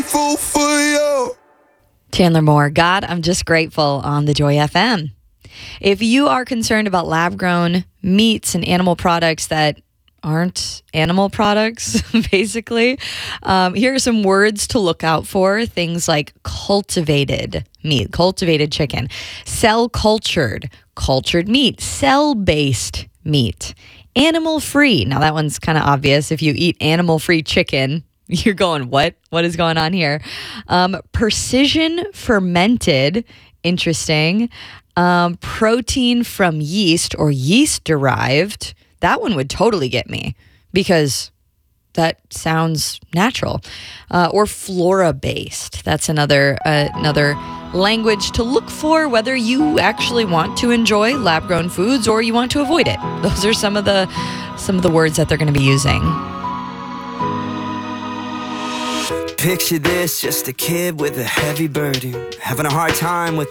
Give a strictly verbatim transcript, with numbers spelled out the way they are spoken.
Fool for you. Chandler Moore, God, I'm just grateful on the Joy F M. If you are concerned about lab-grown meats and animal products that aren't animal products, basically, um, here are some words to look out for. Things like cultivated meat, cultivated chicken, cell-cultured, cultured meat, cell-based meat, animal-free. Now, that one's kind of obvious. If you eat animal-free chicken, you're going, what? What is going on here? Um, precision fermented, interesting. Um, protein from yeast or yeast derived. That one would totally get me because that sounds natural. Uh, or flora based. That's another uh, another language to look for, whether you actually want to enjoy lab grown foods or you want to avoid it. Those are some of the some of the words that they're going to be using. Picture this, just a kid with a heavy burden, having a hard time with